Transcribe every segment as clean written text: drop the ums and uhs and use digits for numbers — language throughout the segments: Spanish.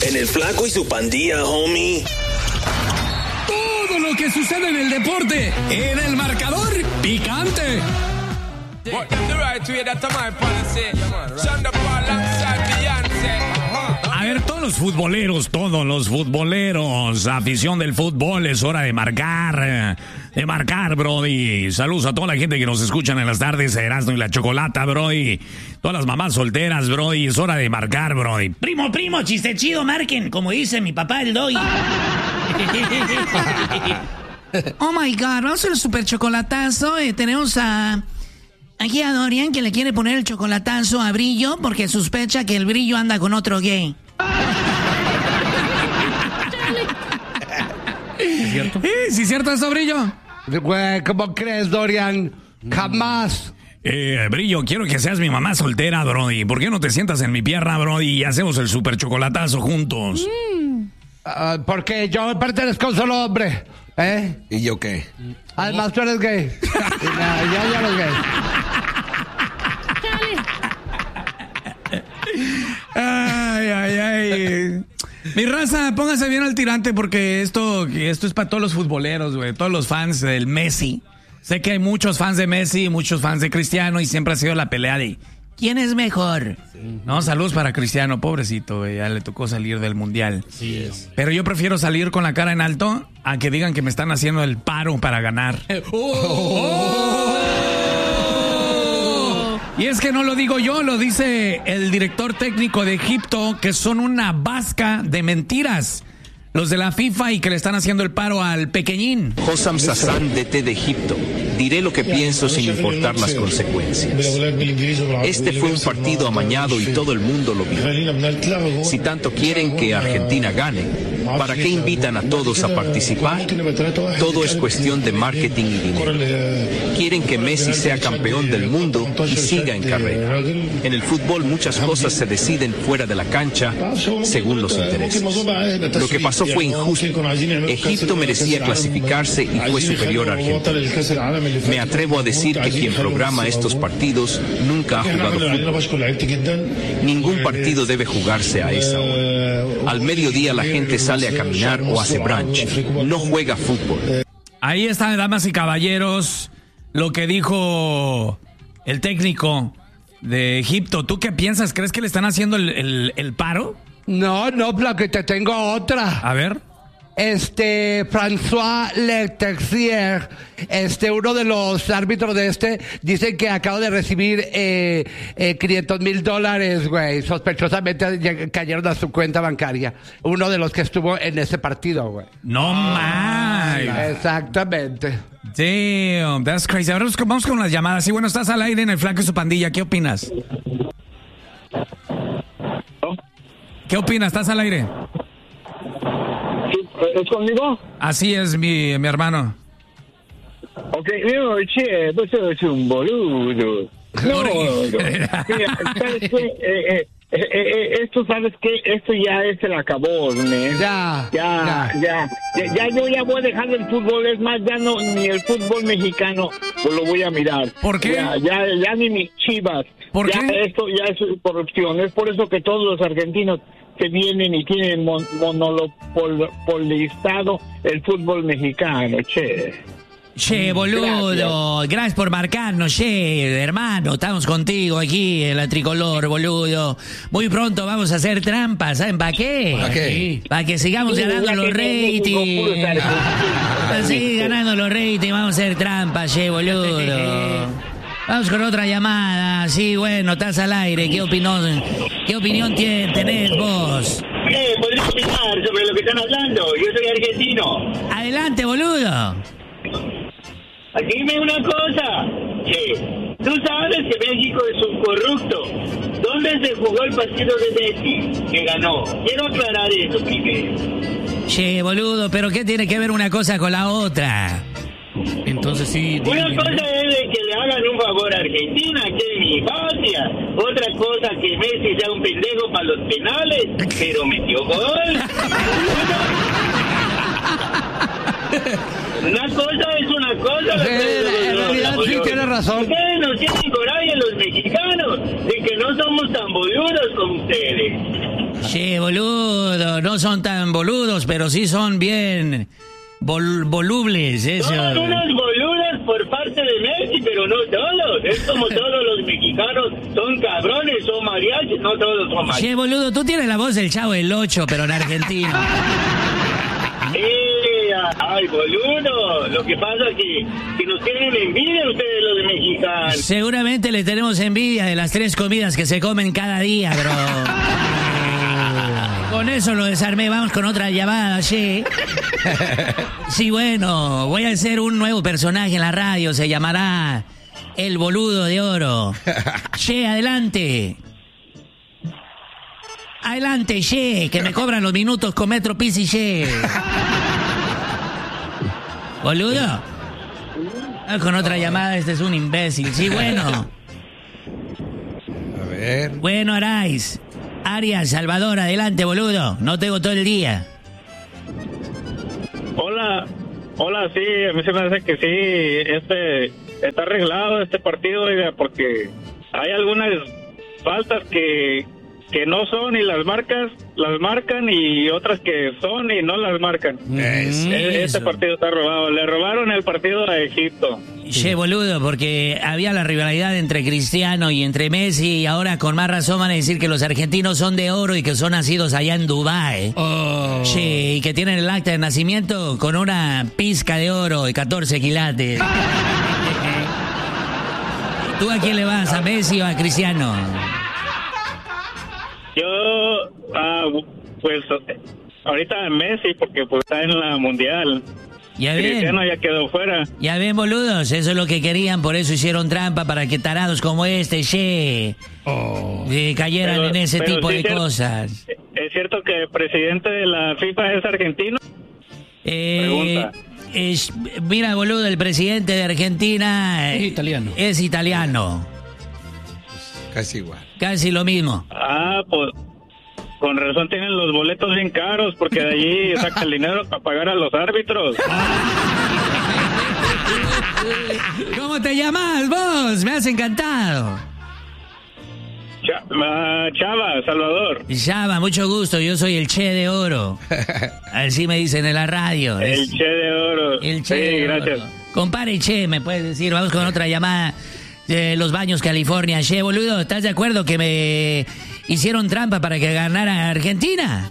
En el Flaco y su Pandilla, homie. Todo lo que sucede en el deporte, en el marcador picante. A ver, todos los futboleros, afición del fútbol, es hora de marcar, brody. Saludos a toda la gente que nos escuchan en las tardes, Erasmo y la Chocolata, brody. Todas las mamás solteras, brody, es hora de marcar, brody. Primo, chiste chido, marquen, como dice mi papá el Doggy. Oh my God, vamos a el super chocolatazo. Tenemos aquí a Dorian que le quiere poner el chocolatazo a Brillo porque sospecha que el Brillo anda con otro gay. ¿Es cierto? ¿Sí es cierto eso, Brillo? Güey, ¿cómo crees, Dorian? Jamás. Brillo, quiero que seas mi mamá soltera, brody. ¿Por qué no te sientas en mi pierna, brody, y hacemos el super chocolatazo juntos? Porque yo pertenezco a un solo hombre, ¿eh? ¿Y yo qué? Además, tú eres gay. Ya eres gay. Ay. Mi raza, póngase bien al tirante porque esto es para todos los futboleros, güey. Todos los fans del Messi. Sé que hay muchos fans de Messi, muchos fans de Cristiano y siempre ha sido la pelea de ¿quién es mejor? Sí. No, saludos para Cristiano, pobrecito, güey. Ya le tocó salir del Mundial. Sí es. Pero yo prefiero salir con la cara en alto a que digan que me están haciendo el paro para ganar. Y es que no lo digo yo, lo dice el director técnico de Egipto, que son una vasca de mentiras. Los de la FIFA y que le están haciendo el paro al pequeñín. Hossam Sassán, DT de Egipto. Diré lo que pienso sin importar las consecuencias. Este fue un partido amañado y todo el mundo lo vio. Si tanto quieren que Argentina gane, ¿para qué invitan a todos a participar? Todo es cuestión de marketing y dinero. Quieren que Messi sea campeón del mundo y siga en carrera. En el fútbol muchas cosas se deciden fuera de la cancha según los intereses. Lo que pasó fue injusto. Egipto merecía clasificarse y fue superior a Argentina. Me atrevo a decir que quien programa estos partidos nunca ha jugado fútbol. Ningún partido debe jugarse a esa hora. Al mediodía la gente sale a caminar o hace brunch. No juega fútbol. Ahí están, damas y caballeros, lo que dijo el técnico de Egipto. ¿Tú qué piensas? ¿Crees que le están haciendo el paro? No, que te tengo otra. A ver. François Leterrier, uno de los árbitros de dice que acaba de recibir $500,000, güey. Sospechosamente cayeron a su cuenta bancaria. Uno de los que estuvo en ese partido, güey. No más. Exactamente. Damn, that's crazy. Ahora vamos con las llamadas. Sí, bueno, estás al aire en el Flaco y su Pandilla. ¿Qué opinas? ¿Qué opinas? ¿Estás al aire? ¿Es conmigo? Así es, mi hermano. Ok, che, vos sos un boludo. No. Mira, ¿sabes qué? Esto, ¿sabes qué? Esto ya es el acabón, ¿eh? Ya yo ya voy a dejar el fútbol. Es más, ya no, ni el fútbol mexicano pues lo voy a mirar. ¿Por qué? Ya ni mis Chivas. ¿Por qué? Esto ya es corrupción. Es por eso que todos los argentinos que vienen y tienen monopolizado el fútbol mexicano, che. Che, boludo, gracias por marcarnos, che, hermano, estamos contigo aquí en la Tricolor, boludo. Muy pronto vamos a hacer trampas, ¿saben para qué? ¿Para qué? Para que sigamos ganando los ratings. Para seguir ganando los ratings, vamos a hacer trampas, che, boludo. Vamos con otra llamada. Sí, bueno, estás al aire. ¿Qué opinión tenés vos? ¿Podría opinar sobre lo que están hablando? Yo soy argentino. Adelante, boludo. Dime una cosa. Tú sabes que México es un corrupto. ¿Dónde se jugó el partido de Messi que ganó? Quiero aclarar eso primero. Che, boludo, pero ¿qué tiene que ver una cosa con la otra? Entonces sí. Una cosa es de que le hagan un favor a Argentina, que es mi patria. Otra cosa que Messi sea un pendejo para los penales, pero metió gol. Una cosa es una cosa. En realidad sí tiene razón. Ustedes nos tienen coraje los mexicanos de que no somos tan boludos como ustedes. Che, boludo, no son tan boludos, pero sí son bien volubles, eso. Son unos boludos por parte de Messi, pero no todos. Es como todos los mexicanos, son cabrones, son mariachis, no todos son mariachis. Che, boludo, tú tienes la voz del Chavo del 8, pero en argentino. Ay, boludo, lo que pasa es que nos tienen envidia ustedes los de mexicanos. Seguramente le tenemos envidia de las 3 comidas que se comen cada día, bro. Con eso lo desarmé, vamos con otra llamada, che. Sí, bueno, voy a hacer un nuevo personaje en la radio, se llamará El Boludo de Oro. Che, adelante. Adelante, che, que me cobran los minutos con Metro Pizzi, che. ¿Boludo? Con otra llamada, este es un imbécil. Sí, bueno. A ver. Bueno, Arias, Salvador, adelante, boludo. No tengo todo el día. Hola, sí, a mí se me hace que sí, está arreglado este partido, oiga, porque hay algunas faltas que no son y las marcan y otras que son y no las marcan. Este partido está robado. Le robaron el partido a Egipto. Che, boludo, porque había la rivalidad entre Cristiano y entre Messi y ahora con más razón van a decir que los argentinos son de oro y que son nacidos allá en Dubái. Che, y que tienen el acta de nacimiento con una pizca de oro de 14 quilates. ¿Tú a quién le vas? ¿A Messi o a Cristiano? Yo, pues, ahorita Messi, porque pues está en la Mundial. Ya ven. Cristiano ya quedó fuera. Ya ven, boludos, eso es lo que querían, por eso hicieron trampa, para que tarados como este, cayeran en ese tipo de cosas. ¿Es cierto que el presidente de la FIFA es argentino? Pregunta. Mira, boludo, el presidente de Argentina es italiano. Casi igual. Casi lo mismo. Pues con razón tienen los boletos bien caros, porque de allí saca el dinero para pagar a los árbitros. ¿Cómo te llamas vos? Me has encantado. Chava, Salvador. Chava, mucho gusto, yo soy el Che de Oro. Así me dicen en la radio. El Che de Oro. El Che sí, de gracias. Oro. Compare Che, me puedes decir, vamos con otra llamada. Los Baños, California. Che, boludo, ¿estás de acuerdo que me hicieron trampa para que ganara Argentina?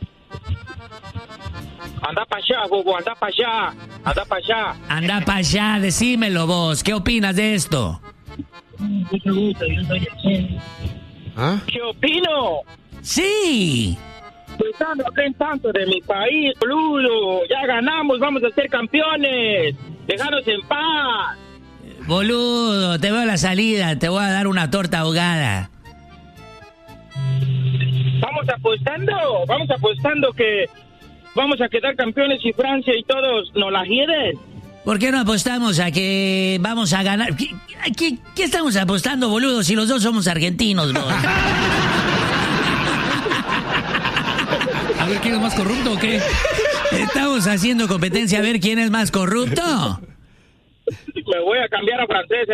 Anda para allá, bobo, anda para allá. Anda para allá, decímelo vos. ¿Qué opinas de esto? Mucho gusto, yo soy el Che. ¿Qué opino? Sí. Pues hablen tanto de mi país, boludo. Ya ganamos, vamos a ser campeones. Déjanos en paz. Boludo, te veo la salida, te voy a dar una torta ahogada. Vamos apostando que vamos a quedar campeones y Francia y todos nos la hieden. ¿Por qué no apostamos a que vamos a ganar? ¿Qué estamos apostando, boludo, si los dos somos argentinos, vos? A ver, ¿quién es más corrupto o qué? ¿Estamos haciendo competencia a ver quién es más corrupto? Me voy a cambiar a francés,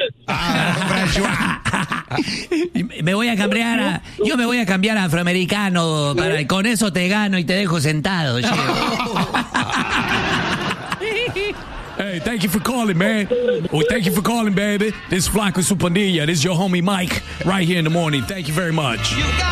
entonces. Me voy a cambiar yo me voy a cambiar a afroamericano, con eso te gano y te dejo sentado. Hey, thank you for calling, man. Thank you for calling, baby. This is Flaco Supandilla. This is your homie Mike, right here in the morning. Thank you very much.